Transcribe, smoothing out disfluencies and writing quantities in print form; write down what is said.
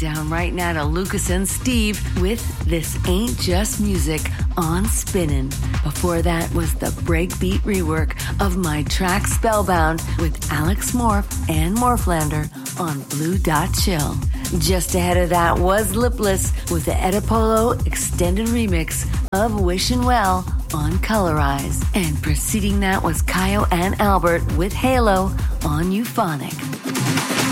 down right now to Lucas and Steve with This Ain't Just Music on Spinnin'. Before that was the breakbeat rework of my track Spellbound with Alex Morph and Morphlander on Blue Dot Chill. Just ahead of that was Lipless with the Edipolo extended remix of Wishin' Well on Colorize. And preceding that was Kayo and Albert with Halo on Euphonic.